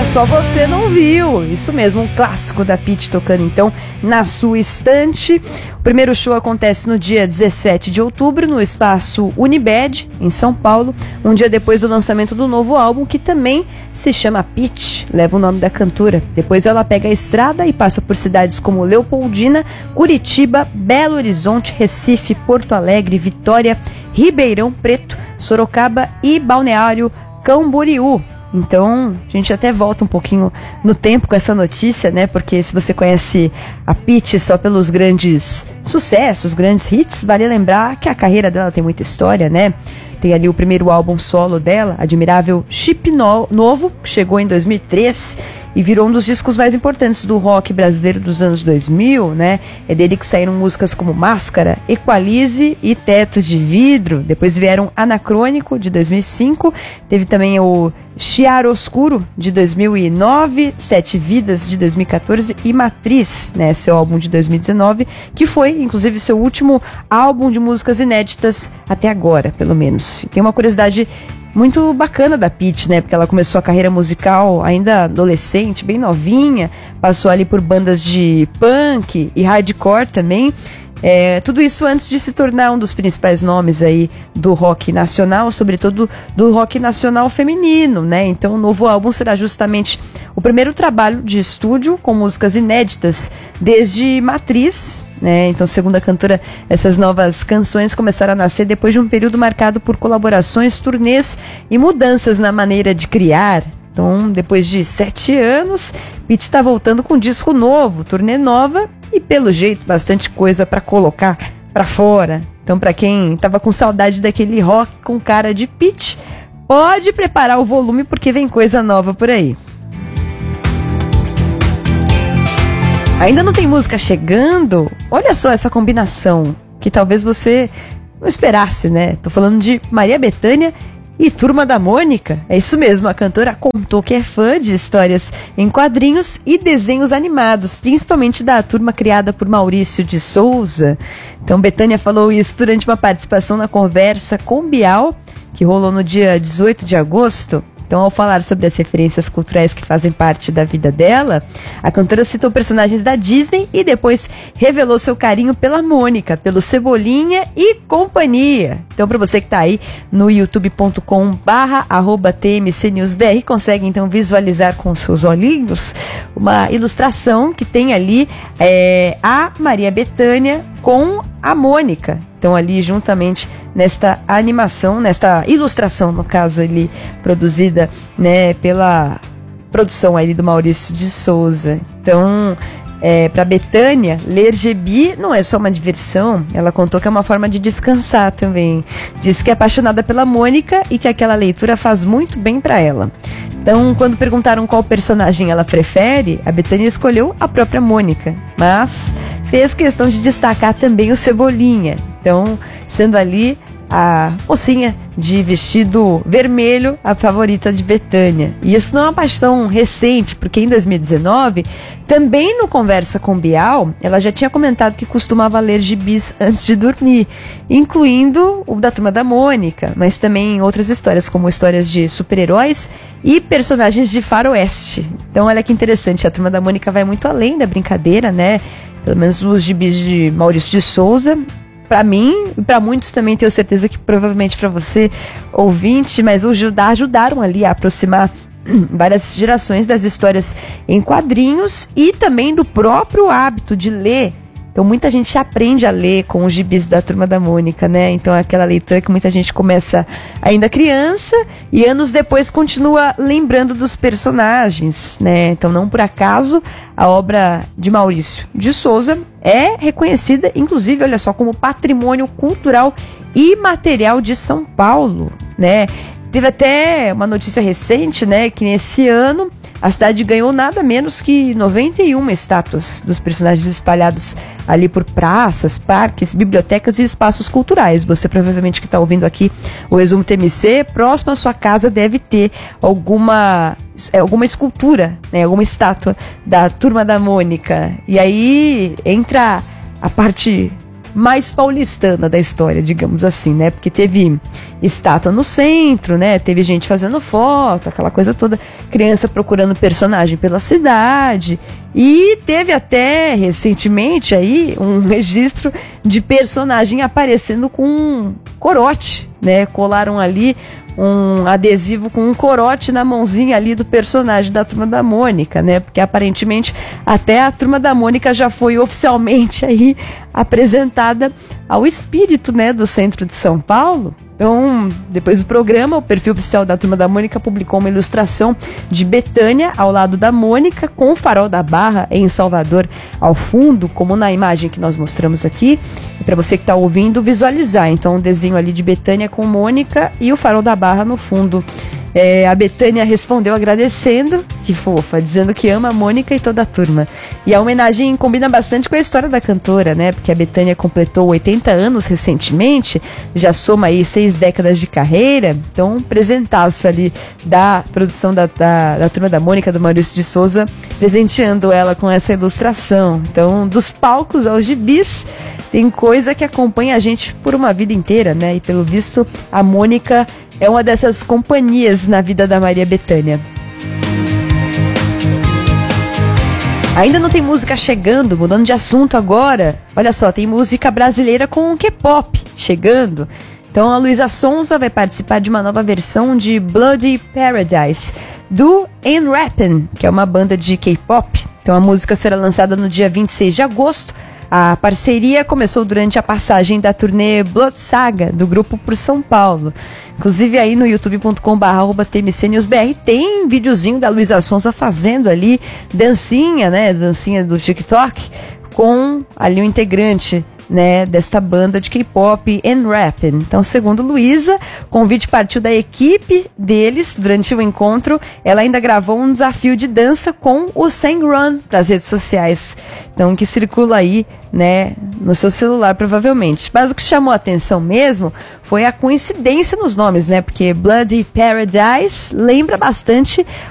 Só Você Não Viu. Isso mesmo, um clássico da Pitty tocando então na sua estante. O primeiro show acontece no dia 17 de outubro no espaço Unibed, em São Paulo, um dia depois do lançamento do novo álbum, que também se chama Pitty, leva o nome da cantora. Depois ela pega a estrada e passa por cidades como Leopoldina, Curitiba, Belo Horizonte, Recife, Porto Alegre, Vitória, Ribeirão Preto, Sorocaba e Balneário Camboriú. Então, a gente até volta um pouquinho no tempo com essa notícia, né? Porque se você conhece a Pitty só pelos grandes sucessos, grandes hits, vale lembrar que a carreira dela tem muita história, né? Tem ali o primeiro álbum solo dela, Admirável Chip Novo, que chegou em 2003 e virou um dos discos mais importantes do rock brasileiro dos anos 2000, né? É dele que saíram músicas como Máscara, Equalize e Teto de Vidro. Depois vieram Anacrônico, de 2005. Teve também o Chiaroscuro, de 2009, Sete Vidas, de 2014 e Matriz, né? Seu álbum de 2019, que foi, inclusive, seu último álbum de músicas inéditas até agora, pelo menos. E tem uma curiosidade muito bacana da Pitty, né? Porque ela começou a carreira musical ainda adolescente, bem novinha, passou ali por bandas de punk e hardcore também. Tudo isso antes de se tornar um dos principais nomes aí do rock nacional, sobretudo do rock nacional feminino, né? Então o novo álbum será justamente o primeiro trabalho de estúdio com músicas inéditas desde Matriz, né? Então, segundo a cantora, essas novas canções começaram a nascer depois de um período marcado por colaborações, turnês e mudanças na maneira de criar. Então, depois de 7 anos, Pitty está voltando com um disco novo, turnê nova e, pelo jeito, bastante coisa para colocar para fora. Então, para quem estava com saudade daquele rock com cara de Pitty, pode preparar o volume porque vem coisa nova por aí. Ainda não tem música chegando? Olha só essa combinação, que talvez você não esperasse, né? Tô falando de Maria Bethânia e Turma da Mônica. É isso mesmo, a cantora contou que é fã de histórias em quadrinhos e desenhos animados, principalmente da turma criada por Maurício de Souza. Então, Bethânia falou isso durante uma participação na Conversa com Bial, que rolou no dia 18 de agosto. Então, ao falar sobre as referências culturais que fazem parte da vida dela, a cantora citou personagens da Disney e depois revelou seu carinho pela Mônica, pelo Cebolinha e companhia. Então, para você que está aí no youtube.com/tmcnewsbr, consegue então visualizar com seus olhinhos uma ilustração que tem ali a Maria Bethânia com a Mônica. Então, ali juntamente nesta animação, nesta ilustração, no caso ali, produzida, né, pela produção ali do Maurício de Souza. Então, para Bethânia, ler gibi não é só uma diversão, ela contou que é uma forma de descansar também. Disse que é apaixonada pela Mônica e que aquela leitura faz muito bem para ela. Então, quando perguntaram qual personagem ela prefere, a Bethânia escolheu a própria Mônica, mas fez questão de destacar também o Cebolinha. Então, sendo ali a mocinha de vestido vermelho, a favorita de Bethânia. E isso não é uma paixão recente, porque em 2019, também no Conversa com Bial, ela já tinha comentado que costumava ler gibis antes de dormir, incluindo o da Turma da Mônica, mas também outras histórias, como histórias de super-heróis e personagens de faroeste. Então, olha que interessante, a Turma da Mônica vai muito além da brincadeira, né? Pelo menos nos gibis de Maurício de Souza. Para mim e para muitos também, tenho certeza que provavelmente para você, ouvinte, mas ajudaram ali a aproximar várias gerações das histórias em quadrinhos e também do próprio hábito de ler. Então muita gente aprende a ler com os gibis da Turma da Mônica, né? Então é aquela leitura que muita gente começa ainda criança e anos depois continua lembrando dos personagens, né? Então não por acaso a obra de Maurício de Souza é reconhecida, inclusive, olha só, como patrimônio cultural e material de São Paulo, né? Teve até uma notícia recente, né, que nesse ano a cidade ganhou nada menos que 91 estátuas dos personagens espalhados ali por praças, parques, bibliotecas e espaços culturais. Você provavelmente que está ouvindo aqui o Resumo TMC, próximo à sua casa deve ter alguma escultura, né, alguma estátua da Turma da Mônica. E aí entra a parte mais paulistana da história, digamos assim, né? Porque teve estátua no centro, né? Teve gente fazendo foto, aquela coisa toda, criança procurando personagem pela cidade, e teve até recentemente aí um registro de personagem aparecendo com um corote, né? Colaram ali um adesivo com um corote na mãozinha ali do personagem da Turma da Mônica, né? Porque aparentemente até a Turma da Mônica já foi oficialmente aí apresentada ao espírito, né, do centro de São Paulo. Então, depois do programa, o perfil oficial da Turma da Mônica publicou uma ilustração de Betânia ao lado da Mônica, com o Farol da Barra em Salvador ao fundo, como na imagem que nós mostramos aqui. E para você que está ouvindo, visualizar. Então, um desenho ali de Betânia com Mônica e o Farol da Barra no fundo. A Betânia respondeu agradecendo, que fofa, dizendo que ama a Mônica e toda a turma. E a homenagem combina bastante com a história da cantora, né? Porque a Betânia completou 80 anos recentemente, já soma aí 6 décadas de carreira. Então, um presentaço ali da produção da Turma da Mônica, do Maurício de Souza, presenteando ela com essa ilustração. Então, dos palcos aos gibis, tem coisa que acompanha a gente por uma vida inteira, né? E pelo visto, a Mônica é uma dessas companhias na vida da Maria Bethânia. Ainda não tem música chegando, mudando de assunto agora. Olha só, tem música brasileira com K-pop chegando. Então a Luísa Sonza vai participar de uma nova versão de Bloody Paradise, do N-Rappin', que é uma banda de K-pop. Então a música será lançada no dia 26 de agosto. A parceria começou durante a passagem da turnê Blood Saga, do grupo por São Paulo. Inclusive aí no youtube.com/tmcnewsbr tem videozinho da Luísa Sonza fazendo ali dancinha, né? Dancinha do TikTok com ali o integrante, né, desta banda de K-pop, N-Rappin'. Então, segundo Luísa, o convite partiu da equipe deles durante o encontro. Ela ainda gravou um desafio de dança com o Sang-Run para as redes sociais. Então, que circula aí, né, no seu celular, provavelmente. Mas o que chamou a atenção mesmo foi a coincidência nos nomes, né? Porque Bloody Paradise lembra bastante